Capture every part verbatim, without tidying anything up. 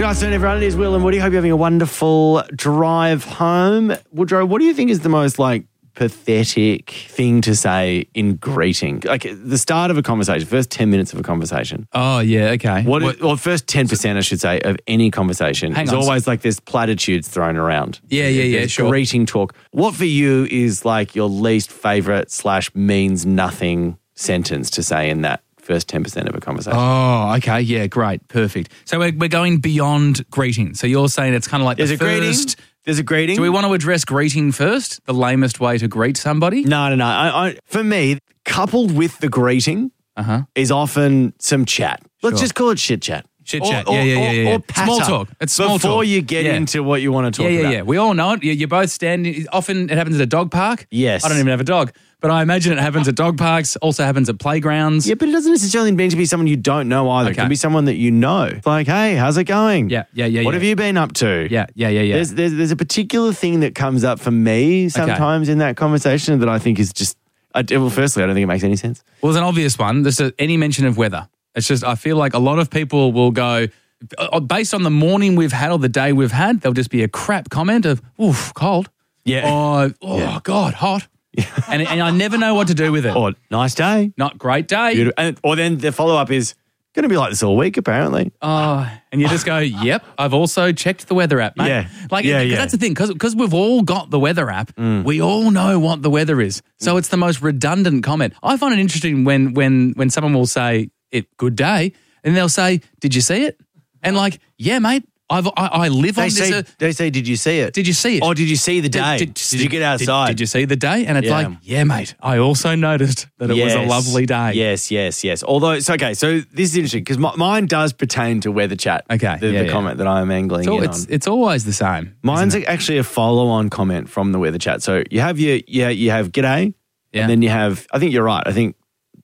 Good afternoon, everyone. It is Will and Woody. Hope you're having a wonderful drive home. Woodrow, what do you think is the most, like, pathetic thing to say in greeting? Like, the start of a conversation, first ten minutes of a conversation. Oh, yeah, okay. What, What- or first ten percent, I should say, of any conversation. Hang It's on. always like there's platitudes thrown around. Yeah, yeah, yeah, There's sure. Greeting talk. What for you is like your least favourite slash means nothing sentence to say in that first ten percent of a conversation? Oh, okay. Yeah, great. Perfect. So we're, we're going beyond greeting. So you're saying it's kind of like There's the a greeting. first... There's a greeting. Do we want to address greeting first? The lamest way to greet somebody? No, no, no. I, I, for me, coupled with the greeting Uh-huh. is often some chat. Let's Sure. just call it shit chat. Shit Or- chat. Or, Yeah, yeah, yeah, or, yeah. or patter Small talk. It's small before talk. you get Yeah. into what you want to talk Yeah, yeah, about. yeah. We all know it. You- You're both standing. Often it happens at a dog park. Yes. I don't even have a dog, but I imagine it happens at dog parks. Also happens at playgrounds. Yeah, but it doesn't necessarily mean to be someone you don't know either. It Okay. can be someone that you know. It's like, hey, how's it going? Yeah, yeah, yeah, What yeah. have you been up to? Yeah, yeah, yeah, yeah. There's, there's, there's a particular thing that comes up for me sometimes in that conversation that I think is just, I, well, firstly, I don't think it makes any sense. Well, there's an obvious one. There's a, any mention of weather. It's just, I feel like a lot of people will go, uh, based on the morning we've had or the day we've had, there'll just be a crap comment of, oof, cold. Yeah. Or, oh, Yeah. God, hot. and, and I never know what to do with it. Or nice day. Not great day. Beautiful. And, or then the follow-up is going to be like this all week, apparently. Oh, and you just go, yep, I've also checked the weather app, mate. Yeah. Like, Yeah, 'cause yeah. that's the thing, because we've all got the weather app, we all know what the weather is. So it's the most redundant comment. I find it interesting when when when someone will say, it good day, and they'll say, did you see it? And like, yeah, mate, I've, I, I live They on say, this. Uh, they say, did you see it? did you see it? Or did you see the day? Did, you get outside? Did, did you see the day? And it's Yeah. like, yeah, mate, I also noticed that it was a Yes. lovely day. Yes, yes, yes. Although, it's okay, so this is interesting because mine does pertain to weather chat. Okay, The, yeah, the yeah. comment that I'm angling So in it's on. it's always the same. Mine's actually a follow-on comment from the weather chat. So you have your, yeah, you have g'day, Yeah. and then you have, I think you're right. I think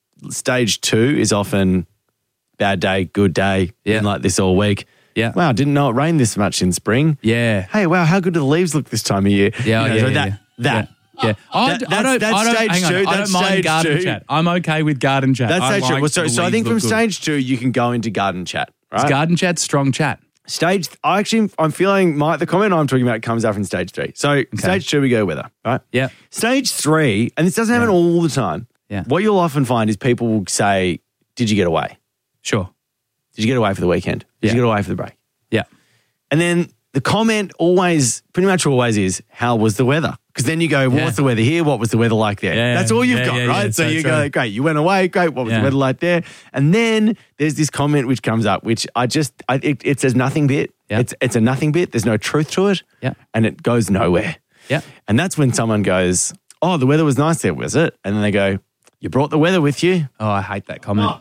stage two is often bad day, good day, Yeah. been like this all week. Yeah. Wow, didn't know it rained this much in spring. Yeah. Hey, wow, how good do the leaves look this time of year? Yeah, You know, yeah, so yeah, that, yeah. that. Yeah. Yeah. I, That- d- I that's- don't, that's I don't, stage hang on, two, I don't that's mind stage garden two. chat. I'm okay with garden chat. That's I stage two. like Well, so, the so I leaves think from look good. stage two, you can go into garden chat, right? Garden chat's strong chat. Stage, I actually, I'm feeling my the comment I'm talking about comes up in stage three. So stage two, we go weather, right? Yeah. Stage three, and this doesn't happen all the time. Yeah. What you'll often find is people will say, "Did you get away? Sure. Did you get away for the weekend? Did Yeah. you get away for the break?" Yeah. And then the comment always, pretty much always, is, "How was the weather?" Because then you go, well, Yeah. "What's the weather here? What was the weather like there?" Yeah, That's all you've yeah, got, yeah, right? yeah, so so you true. go, "Great, you went away. Great. What was Yeah. the weather like there?" And then there's this comment which comes up, which I just, I, it, it says nothing bit. Yeah. It's it's a nothing bit. There's no truth to it. Yeah. And it goes nowhere. Yeah. And that's when someone goes, "Oh, the weather was nice there, was it?" And then they go, "You brought the weather with you?" Oh, I hate that comment.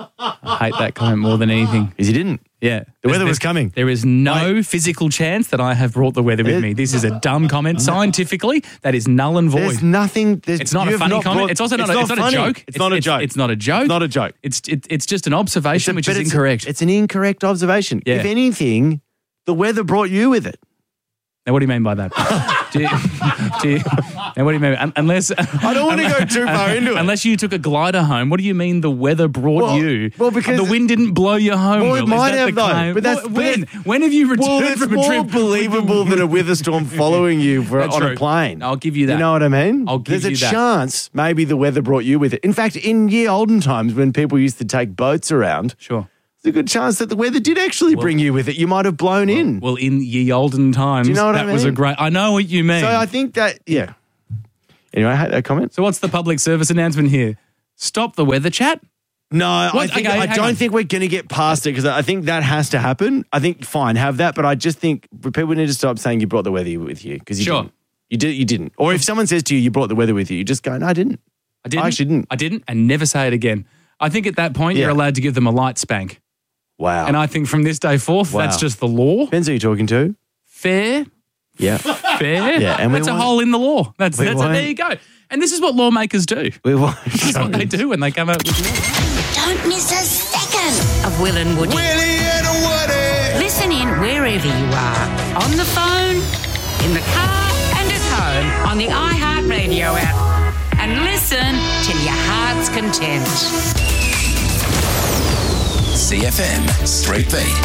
I hate that comment more than anything. Because you didn't. Yeah. The weather There's- was coming. There is no physical chance that I have brought the weather with There- me. This is a dumb comment. Scientifically, that is null and void. There's nothing. There's, It's not you a have funny not comment. brought- It's also not, a, it's not funny. a joke. It's, not a joke. It's not a joke. It's not a joke. It's it, it's just an observation, which But is it's- incorrect. It's an incorrect observation. Yeah. If anything, the weather brought you with it. Now, what do you mean by that? do you, do you, now, what do you mean? Un- Unless I don't want to go too far into it. Unless you took a glider home, what do you mean the weather brought Well- you? well, because- the wind didn't blow you home. Well, Will. it Is might that have, the though, claim? but that's- Well, but when? that's- When have you returned Well, it's from a more trip? believable than a weather storm following you for, That's on true. a plane. I'll give you that. You know what I mean? I'll give There's you a that. chance maybe the weather brought you with it. In fact, in ye olden times when people used to take boats around, Sure. there's a good chance that the weather did actually bring you with it. You might have blown in. Well, in ye olden times, Do you know what I that was a mean? great. I know what you mean. So I think that, yeah. Anyway, I hate that comment. So what's the public service announcement here? Stop the weather chat. No, I, What? think, Okay, I hang don't on. think we're going to get past it because I think that has to happen. I think, fine, have that. But I just think people need to stop saying you brought the weather with you because you Sure. didn't. You, did, you didn't. Or if someone says to you, you brought the weather with you, you just go, no, I didn't. I didn't. I actually didn't. I didn't, and never say it again. I think at that point Yeah. you're allowed to give them a light spank, Wow. and I think from this day forth, Wow. that's just the law. Depends who you're talking to. Fair, Yeah. fair. Yeah, and we that's a won't- hole in the law. That's we that's won't- there you go. And this is what lawmakers do. we won't. That's what they do when they come up with laws. Don't miss a second of Will and Woody. Willie and Woody. Listen in wherever you are. On the phone, in the car, and at home on the iHeartRadio app. And listen till your heart's content. C F M, Street Beat.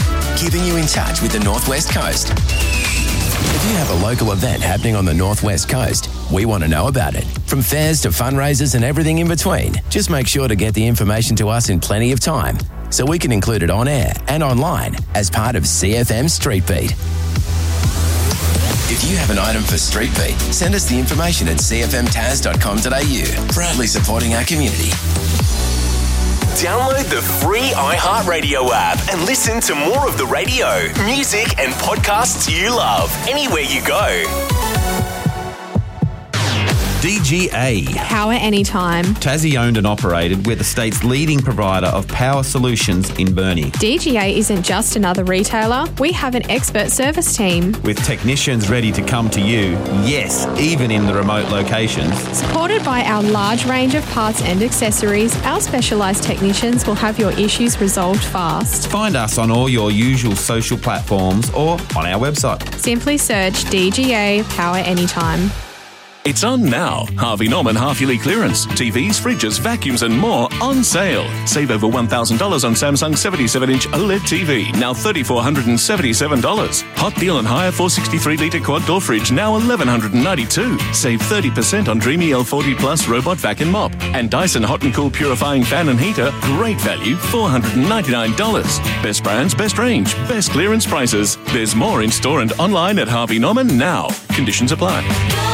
keeping you in touch with the North West Coast. If you have a local event happening on the North West Coast, we want to know about it. From fairs to fundraisers and everything in between, just make sure to get the information to us in plenty of time so we can include it on air and online as part of C F M Street Beat. If you have an item for Street Beat, send us the information at c f m taz dot com dot a u. Proudly supporting our community. Download the free iHeartRadio app and listen to more of the radio, music, and podcasts you love anywhere you go. D G A. Power anytime. Tassie owned and operated. We're the state's leading provider of power solutions in Burnie. D G A isn't just another retailer. We have an expert service team. With technicians ready to come to you, yes, even in the remote locations. Supported by our large range of parts and accessories, our specialised technicians will have your issues resolved fast. Find us on all your usual social platforms or on our website. Simply search D G A Power Anytime. It's on now. Harvey Norman half-yearly clearance. T Vs, fridges, vacuums and more on sale. Save over one thousand dollars on Samsung seventy-seven inch OLED T V, now three thousand four hundred seventy-seven dollars. Hot deal on higher four hundred sixty-three litre quad door fridge, now one thousand one hundred ninety-two dollars. Save thirty percent on Dreamy L forty Plus robot vac and mop. And Dyson Hot and Cool purifying fan and heater, great value, four hundred ninety-nine dollars. Best brands, best range, best clearance prices. There's more in store and online at Harvey Norman now. Conditions apply.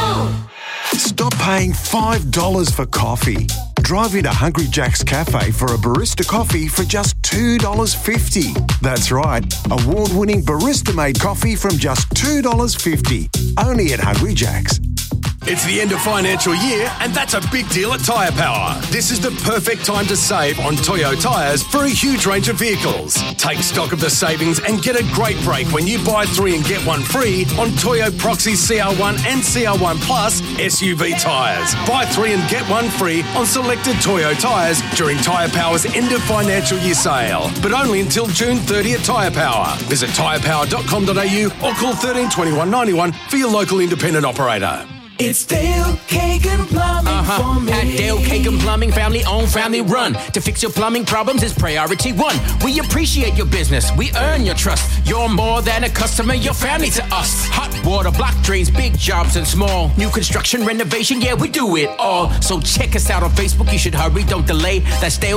Stop paying five dollars for coffee. Drive into Hungry Jack's Cafe for a barista coffee for just two dollars fifty. That's right, award-winning barista-made coffee from just two dollars fifty. Only at Hungry Jack's. It's the end of financial year, and that's a big deal at Tyre Power. This is the perfect time to save on Toyo tyres for a huge range of vehicles. Take stock of the savings and get a great break when you buy three and get one free on Toyo Proxy C R one and C R one Plus S U V tyres. Buy three and get one free on selected Toyo tyres during Tyre Power's end of financial year sale, but only until June thirtieth at Tyre Power. Visit tyre power dot com dot a u or call thirteen twenty-one ninety-one for your local independent operator. It's Dale Kagan Plumbing uh-huh. for me. At Dale Kagan Plumbing, family owned, family run. To fix your plumbing problems is priority one. We appreciate your business. We earn your trust. You're more than a customer. You're family to us. Hot water, block drains, big jobs and small. New construction, renovation, yeah, we do it all. So check us out on Facebook. You should hurry, don't delay. That's Dale